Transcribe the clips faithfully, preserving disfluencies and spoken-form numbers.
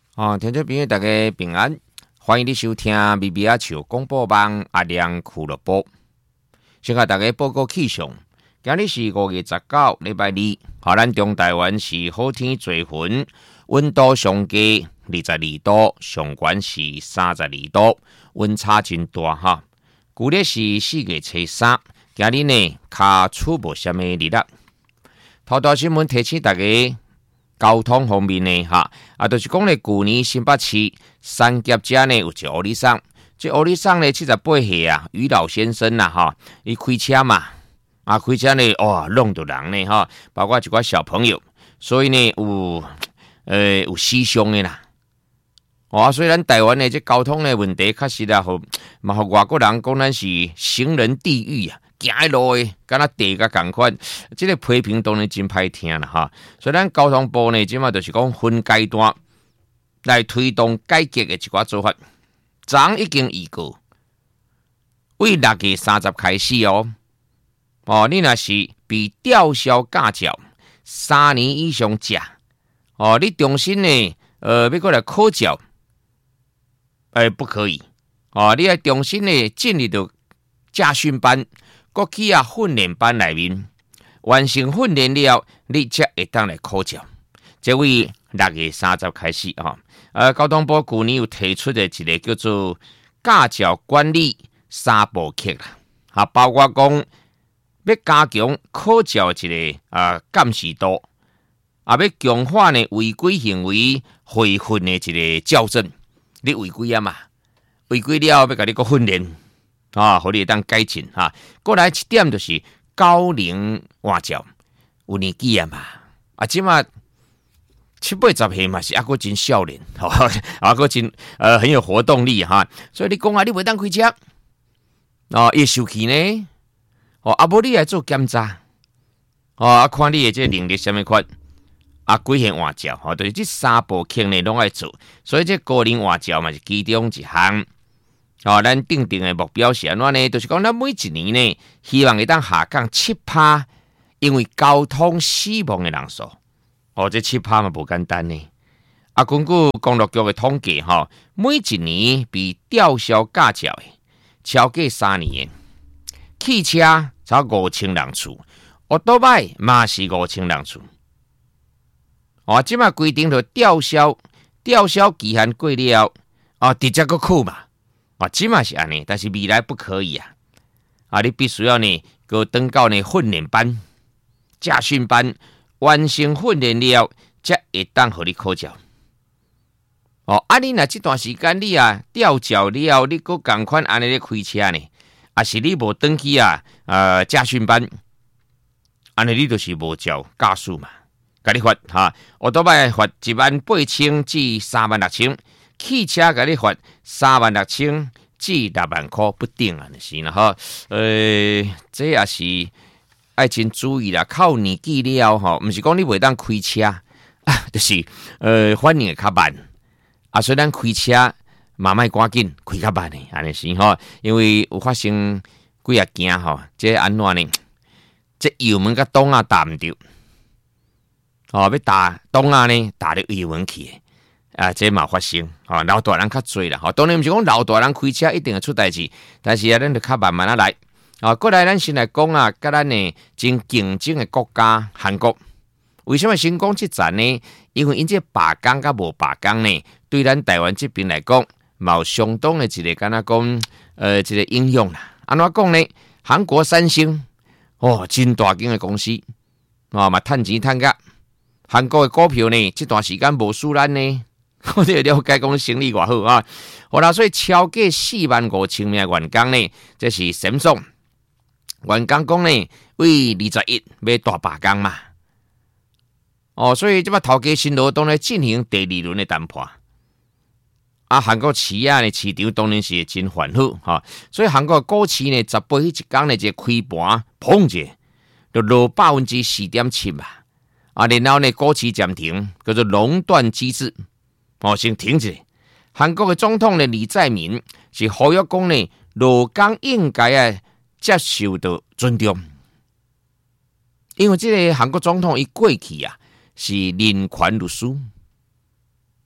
哦，听众朋友大家平安，欢迎你收听咪咪仔笑广播网阿亮俱乐部。先甲大家报告气象，今日是五月十九，礼拜二。好，咱中台湾是好天做云，温度上低二十二度，上悬是三十二度，温差真大哈。旧历是四月初三，今日呢卡出无什么日啦。头条新闻提醒大家。交通方面呢，哈啊，就是讲咧，旧年新北市三甲遮呢有一个乌里桑，这乌里桑呢七十八岁啊，于老先生啦，哈，伊开车嘛，啊开车呢，哇，弄到人呢，哈，包括一寡小朋友，所以呢有呃有死伤的啦。哦，虽然台湾的这交通的问题，确实啦，互嘛互外国人讲咱是行人地狱啊。行的路诶，敢若地甲共款，即、這个批评当然真歹听啦哈。所以咱交通部呢，即马就是讲分阶段来推动改革的一寡做法。昨已经预告，为六月三十开始哦。哦，你若是被吊销驾照三年以上驾，哦，你重新呢，呃，要过来考照，诶、欸，不可以。哦，你要重新呢进入到驾训班。国去啊训练班内面完成训练了，你才会当来考照。这位六月三十开始哈，呃，交通部去年有提出的一个叫做驾照管理三部曲啦，啊，包括讲要加强考照一个啊监视度，啊，要强化呢违规行为回训的一个校正。你违规啊嘛，违规了要甲你个训练。啊，互你当改进哈。过来一点就是高龄换照，有年纪啊嘛，啊，即马七八十岁嘛是还阁真少年，吼，还阁真呃很有活动力哈。所以你讲啊，你袂当开车，哦，伊受气呢，哦，啊无你来做检查，哦，啊看你的这能力什么款，啊几项换照，吼，就是这三步曲呢拢爱做，所以这高龄换照嘛是其中一项。哦，咱定定的目标是安怎呢？就是讲，咱每一年呢，希望会当下降七趴，因为交通死亡的人数，哦，这七趴嘛不简单呢。啊，根据公路局的统计，哈、哦，每一年被吊销驾照的超过三年的，汽车才五千人次，奥多拜嘛是五千人次。哦，即马规定就吊销，吊销期限过了，哦，直接个扣嘛。啊，即嘛是安尼，但是未来不可以啊！啊，你必须要呢，个登到呢训练班、驾训班，完成训练了，才会当互你考照。哦，啊，你若这段时间你啊吊照了，你个共款安尼咧开车呢？啊，是你无登去啊？呃，驾训班，安尼你就是无照驾驶嘛？甲你罚哈，我多摆罚一万八千至三万六千。汽车给你罚三万六千至六万块不定啊，是啦哈。呃，这也是爱真注意啦。靠年纪了吼，唔是讲你袂当开车啊，就是呃反应会较慢啊。所以咱开车慢慢赶紧开较慢的，安尼是吼。因为有发生几啊件吼，这安怎呢？这油门甲档啊打唔着，哦，要打档啊呢，打入油门去。啊，这嘛发生，哦，老大人较多啦，吼，当然毋是讲老大人开车一定会出代志，但是啊，咱就较慢慢啊来，啊，过来咱先来讲啊，甲咱呢真竞争的国家韩国，为什么先讲这站呢？因为因这罢工甲无罢工呢，对咱台湾这边来讲，冇相当的一个敢若讲，呃，一个影响啦。安怎讲呢？韩国三星，哦，真大间的公司，哦，嘛趁钱趁甲，韩国的股票呢，这段时间无输咱呢。我哋了解讲生意偌好啊，好啦，所以超过四万五千名员工呢，这是神送员工讲呢，为二十一要大罢工嘛，哦，所以这把头家新劳当然进行第二轮的谈判，啊，韩国企业呢市场当然是真繁好哈，所以韩国股市呢十八迄一天呢这开盘砰者，就落百分之四点七嘛，啊，然后呢股市暂停，叫做熔断机制。哦，先停止。韩国的总统呢李在明是呼吁讲呢，劳工应该啊接受到尊重，因为这个韩国总统一过去啊是人权律师，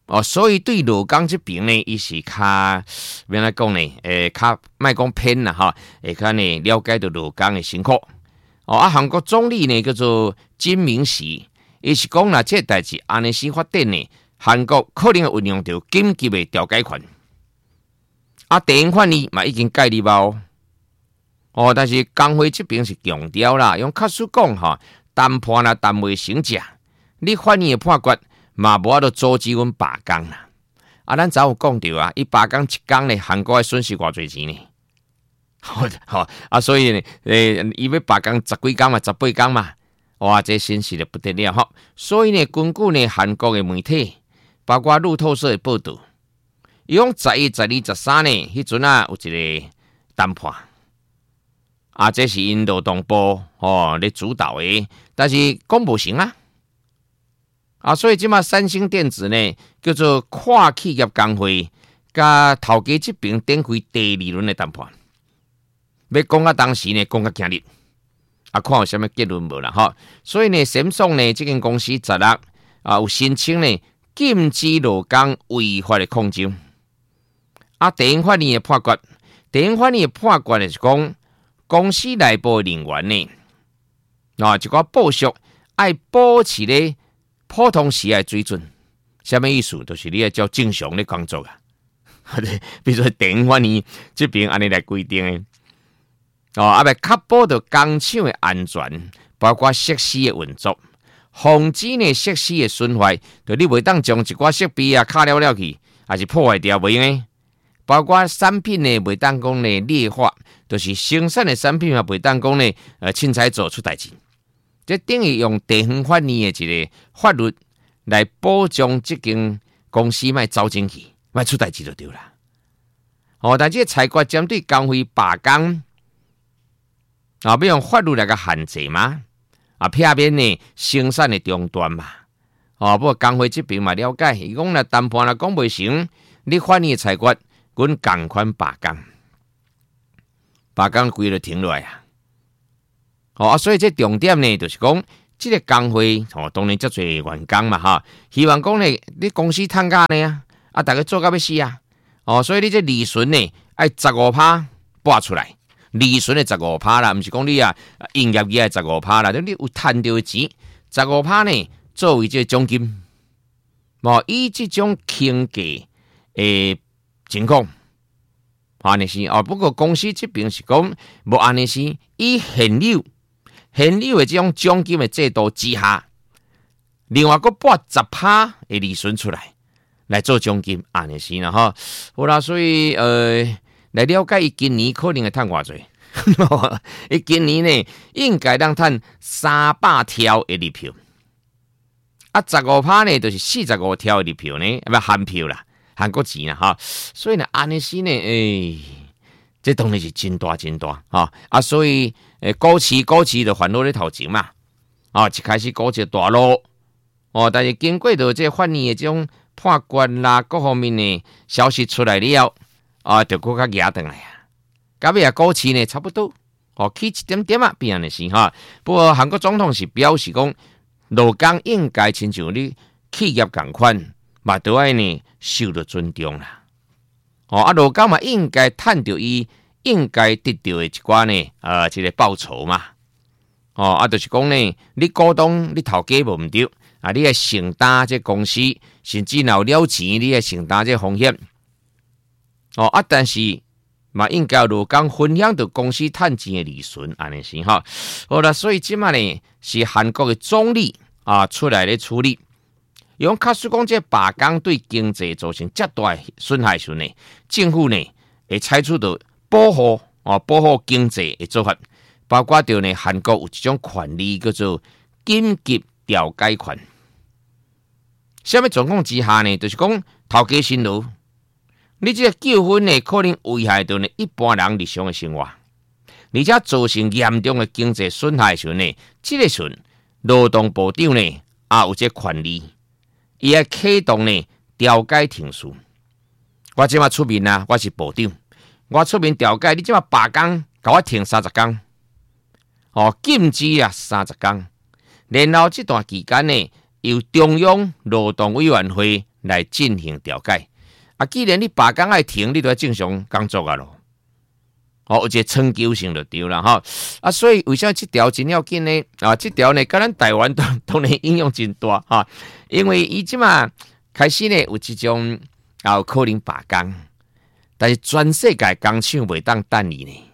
哦，所以对劳工这边呢，伊是较免来讲呢，诶，较莫讲偏啦哈，会较呢了解到劳工的辛苦。哦，啊，韩国总理呢叫做金明喜，伊是讲啦，这代志安尼先发展呢，韩国可能会运用到紧急的调解权。啊，地方法呢嘛已经介入包。哦，但是工会这边是强调啦，用卡数讲哈，谈判啊谈未成者，你法院的判决嘛无法度阻止阮罢工啦。啊，咱早有讲到啊，伊罢工一工呢，韩国的损失偌侪钱呢？好，好啊，所以呢，诶，伊要罢工十几工嘛，十八工嘛，哇，这损失就不得了哈。所以呢，根据呢韩国的媒体，包括路透社的报道，伊讲十一、十二、十三呢，迄阵啊有一个谈判。啊，这是因劳动部哦咧主导的，但是讲无成啊！啊，所以即马三星电子呢叫做跨企业工会，甲头家这边展开第二轮的谈判。要讲啊，当时呢讲啊今日，啊看有啥物结论无啦吼。所以呢，三星呢这间公司十六啊有申请呢禁止劳工违法的控制。啊，地方法院的判决，地方法院的判决呢是讲。公司内部人员呢，啊，一个报酬爱保持咧普通时的水准，什么意思？就是你要照正常咧工作啊。比如说电话呢，这边安尼来规定的，哦，啊，要确保到工厂的安全，包括设施的运作，防止呢设施的损坏。就你袂当将一寡设备啊卡了了去，还是破坏掉袂用诶。包括产品呢，袂当讲呢劣化。就是生产的产品啊，袂当讲呢，呃，凊彩做出代志，这等于用地方法院的一个法律来保障这间公司卖走进去，卖出代志就对啦。哦，但这裁决针对工会罢工啊，要用法律来个限制嘛，啊，避免呢生产的中断嘛。哦，不过工会这边嘛了解，伊讲啦谈判啦讲袂成，你法院裁决，阮共款罢工。罢工规就停落来啊！哦啊，所以这重点呢，就是讲，这个工会哦，当然足侪员工嘛哈，希望讲呢，你公司趁价呢啊，啊，大家做到要死啊！哦，所以你这利润呢，爱十五趴拨出来，利润的十五趴啦，毋是讲你啊营业额的十五趴啦，你有赚到的钱十五趴呢，作为这个奖金，哦，以这种轻价诶情况。安尼是哦，不过公司这边是讲无安尼是以现有现有的这种奖金的制度之下，另外个拨十趴的利润出来来做奖金，安尼是啦哈。好啦，所以呃来了解伊今年可能会赚偌济，伊今年呢应该当赚三百条的日票，啊十五趴呢就是四十五条的日票呢，不含票啦。韩国钱啦哈，所以呢，安尼是呢，诶、欸，这当然是真大真大哈啊，所以诶，股市股市就烦恼咧头前嘛，啊，一开始股市大落哦，但是经过到这法院的这种判决啦，各方面呢消息出来了，啊，就更加压转来啊，到尾啊，股市呢差不多哦，起一点点啊，变安尼是哈。不过韩国总统是表示讲，劳工应该亲像你企业共款。嘛，都爱呢受到尊重啦。哦，啊，劳工嘛应该趁到伊应该得到的一寡呢，呃，这个报酬嘛。哦，啊，就是讲呢，你股东你头家无毋对，啊，你要承担这公司，甚至若有了钱，你要承担这风险。哦，啊，但是嘛应该劳工分享到公司趁钱的利润，安尼是哈。好啦，所以即马呢是韩国的总理啊出来咧处理。用卡说讲，这罢工对经济造成极大损害时呢，政府呢会采取到保护哦，保护经济的做法，包括到呢韩国有一种权利叫做紧急调解权。什么状况之下呢？就是讲头家辛劳，你这个纠纷呢，可能危害到呢一般人日常的生活，而且造成严重的经济损害时呢，这个时劳动部长呢也有这权利。伊要启动呢调解程序，我即马出面啊，我是部长，我出面调解，你即马罢工，甲我停三十天，哦，禁止啊三十天，然后这段期间呢，由中央劳动委员会来进行调解。啊，既然你罢工爱停，你都要正常工作啊咯。哦，而且长久性就对了哈。啊，所以为啥这条真要紧呢？啊，这条呢，跟咱台湾当当然应用真大哈，因为伊即嘛开始呢有这种啊有可能罢工，但是全世界工厂袂当等伊呢。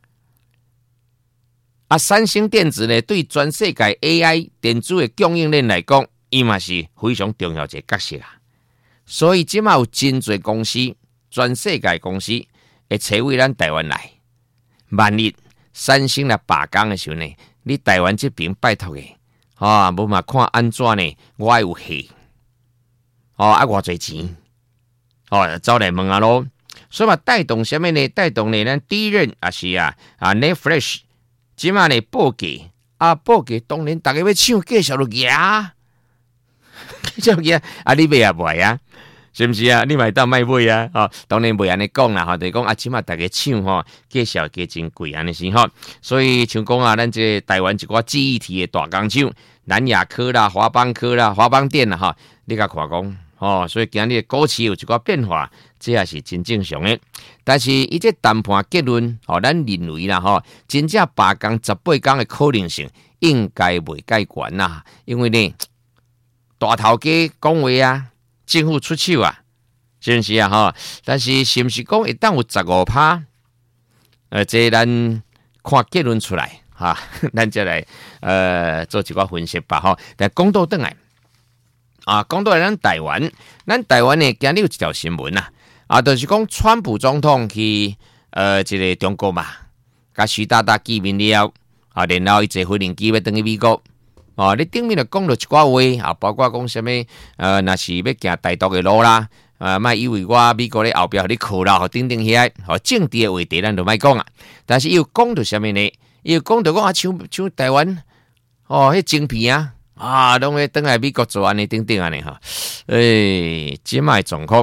啊，三星电子呢，对全世界 A I 电子的供应链来讲，伊嘛是非常重要一个角色啊。所以即嘛有真侪公司，全世界公司会找为咱台湾来。万一三星来罢工的时候呢，你台湾这边拜托的，啊，无嘛看安怎呢？我有戏，哦啊，偌侪钱，哦，走来问啊咯。所以嘛，带动什么呢？带动呢，咱第一任也是啊啊 Netflix， 即嘛呢报价啊报价，当然大家要抢介绍落呀，介绍呀，啊你买啊买啊？是不是啊？你买到卖买啊？哦，当然袂安尼讲啦，吼，就是讲啊，起码大家抢吼，介绍价真贵安尼是吼。所以像讲啊，咱这台湾一寡记忆体的大工厂，南亚科啦、华邦科啦、华邦电啦，哈，你甲看讲，哦，所以今日的股市有一寡变化，这也是真正常的。但是伊这谈判结论，哦，咱认为啦，吼，真正罢工十八天的可能性应该袂介悬啦，因为呢，大头家讲话啊。政府出手啊，是不是啊？哈，但是是不是讲一旦有十五趴，呃，这咱看结论出来哈，咱再来呃做一个分析吧哈。但讲到转来啊，讲到咱台湾，咱台湾呢今日有一条新闻啊，啊，就是讲川普总统去呃这个中国嘛，甲徐大大见面了啊，然后伊坐飞行机要登去美国。哦，你顶面就讲了一寡话啊，包括讲什么呃，若是要行台独的路啦，啊，莫以为我美国咧后壁互你靠啦，吼，等等起来，吼，政治的话题咱就莫讲啊。但是伊有讲到什么呢？伊有讲到讲啊，像像台湾哦，迄晶片啊，啊，拢会登来美国做安尼等等安尼哈。诶，即卖状况，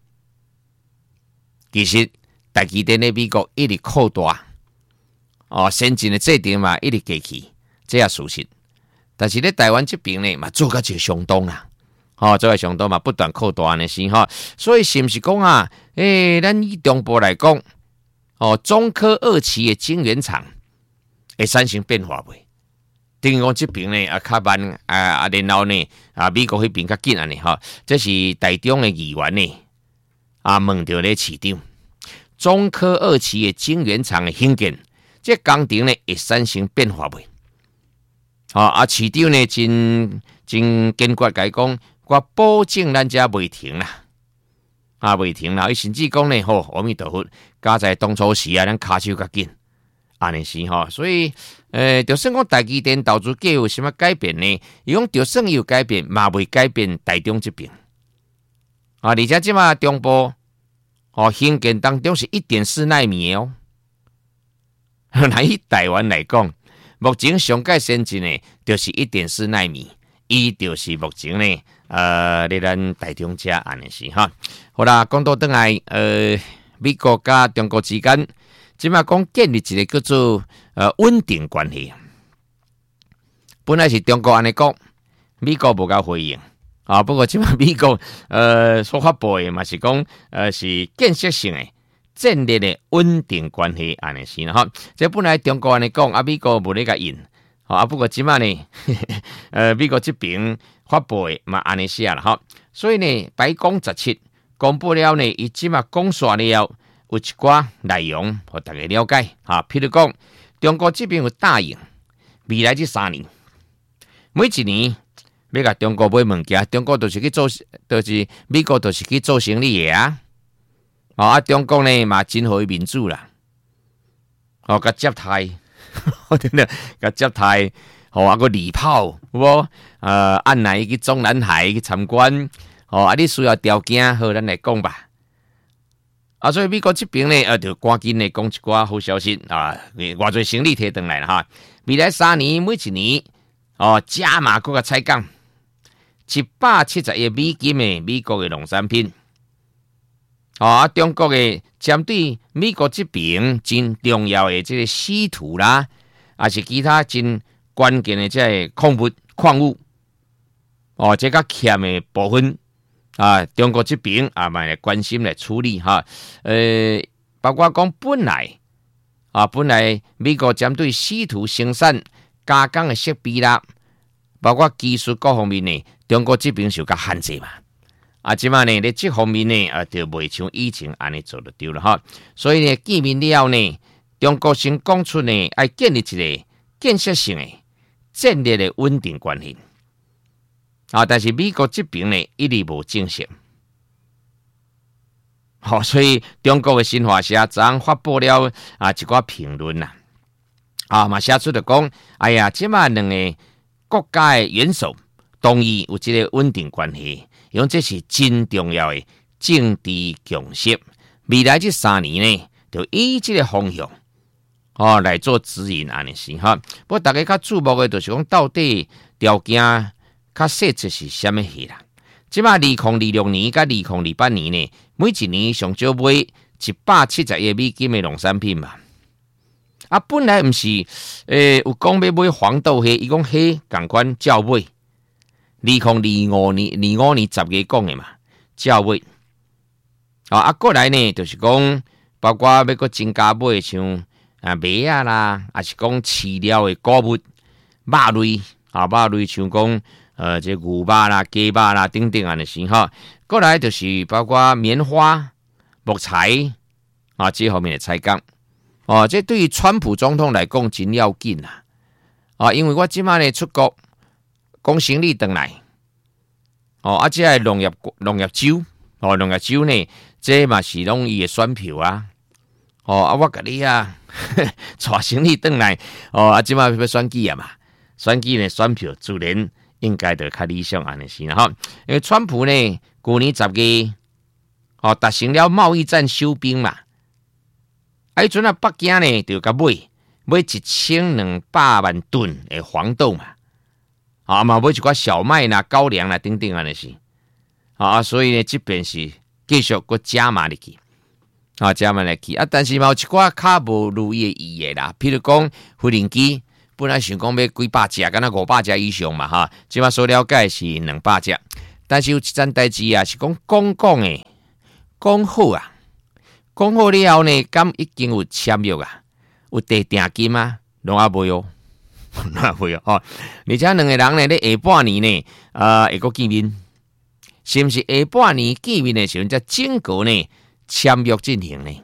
其实台积电咧美国一直扩大，哦，先进的制定嘛一直过去，这也事实。但是咧台湾这边呢，嘛做甲就相当啦，吼、哦，做甲相当嘛，不断扩大的是吼，所以是不是讲啊？诶、欸，咱以中部来讲，哦，中科二期的晶圆厂会产生变化未？等于讲这边呢啊较慢啊啊，然后呢啊美国迄边较紧安尼吼，这是台中的议员呢啊问到咧市长，中科二期的晶圆厂的兴建，这工程呢会产生变化未？啊！啊，市长呢，真真坚决甲伊讲，我保证咱遮袂停啦，啊，袂停啦！伊甚至讲呢，吼，阿弥陀佛，加在当初时啊，咱骹手较紧，安尼是吼。所以，呃，就算讲台积电投资计有什么改变呢？伊讲就算有改变，嘛袂改变台中这边。啊，而且即马中部哦，兴建当中是一点四奈米哦。来以台湾来讲。目前上界先进的就是一点四奈米，伊就是目前呢，呃，你咱台中遮安尼是哈。好啦，讲到倒来，呃，美国甲中国之间，即马讲建立一个叫做呃稳定关系。本来是中国安尼讲，美国无够回应啊。不过即马美国呃所发布的嘛是讲，呃是建设性的。建立的稳定关系安尼是啦哈，这本来中国安尼讲，啊美国无咧甲应，啊不过即马呢，呃美国这边发布的嘛安尼写啦哈，所以呢白宫十七公布了呢，伊即马讲煞了有一寡内容，互大家了解哈。譬如讲，中国这边有答应未来这三年，每一年要甲中国买物件，中国就是去做，就是美国就是去做生意的啊。哦啊，中国呢嘛真好民主啦，哦，甲接待，真的甲接待，哦啊个礼炮，有无？呃，按来去中南海去参观，哦啊，你需要条件，好，咱来讲吧。啊，所以美国这边呢，呃，就赶紧呢讲一寡好消息啊，偌侪生意摕回来了哈。未来三年每一年，哦，加码嗰个采购一百七十亿美金的美国的农产品。啊！中国嘅针对美国这边真重要的这个稀土啦，还是其他真关键的这个矿物矿物，哦，这个欠的部分啊，中国这边啊，嘛来关心来处理哈，呃，包括讲本来啊，本来美国针对试图生产加工的设备啦，包括技术各方面呢，中国这边就较限制嘛。啊，即嘛呢，咧这方面呢，啊，就袂像以前安尼做得到了哈。所以呢，见面了呢，中国先讲出呢，要建立一个建设性的、战略的稳定关系。啊，但是美国这边呢，一直无证实。好、哦，所以中国的新华社昨发布了啊一寡评论呐，啊嘛写出就讲，哎呀，即嘛两个国家的元首同意有这个稳定关系，因为这是真重要的政治共识。未来这三年呢，就以这个方向哦来做指引安尼是哈。不过大家较注目的就是讲，到底条件较细致是虾米戏啦？即马二零二六年甲二零二八年呢，每一年上少买一百七十亿美金的农产品嘛。啊，本来毋是诶、呃、有讲要买黄豆虾，伊讲虾共款照买。二零二五年二五年十月讲的嘛，照买。啊，啊过来呢，就是讲包括要个增加买像啊麦啊啦，还是讲饲料的谷物、肉类啊，肉类像讲。呃，这牛肉啦、鸡肉啦等等安尼是哈，过来就是包括棉花、木材啊这方面的采购。哦，这对于川普总统来讲真要紧啦。啊，因为我即马呢出国，讲行李回来，哦，啊，这农业农业州，哦，农业州呢，这嘛是拢伊的选票啊。哦，啊，我甲你啊，带行李回来，哦，啊，即马要选举啊嘛，选举呢选票自然。应该就较理想安尼是啦哈，因为川普呢，去年十月哦达成了贸易战收兵嘛，啊，迄阵啊北京呢就甲买买一千两百万吨的黄豆嘛，啊嘛买一寡小麦啦、高粱啦等等安尼是，啊，所以呢这边是继续个加码入去，啊加码入去啊，但是嘛有一寡较无如意的意义啦，譬如讲无人机。本来想讲要几百只，敢若五百只以上嘛哈，即马所了解是两百只，但是有一件代志啊，是讲讲讲诶，讲好啊，讲好了后呢，敢已经有签约啊，有地定金啊，拢还未哦，拢还未哦，而且两个人呢，咧下半年呢，呃，会个见面，是毋是下半年见面的时候，才整个呢签约进行呢？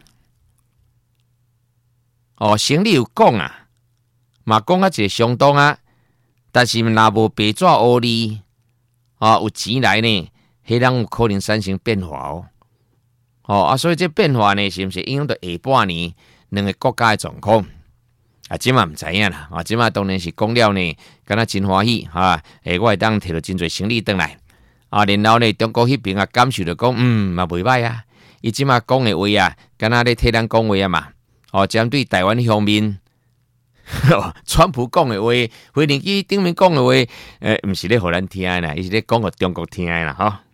哦，生理有讲啊。嘛讲啊，一个相当啊，但是若无白纸黑字啊，有钱来呢，迄人有可能产生变化哦。哦啊，所以这变化呢，是毋是影响到下半年两个国家的状况？啊，即嘛毋知影啦。啊，即嘛当然是讲了呢，敢若真欢喜哈。诶，我会当摕到真侪行李回来啊，然后呢，中国迄边啊感受着讲，嗯，嘛袂歹啊。伊即嘛讲的话啊，敢若咧替咱讲话啊嘛。哦，针对台湾方面。川普讲的话，回年机顶面讲的话，诶、呃，毋是咧互咱听啦，伊是咧讲互中国听啦，吼。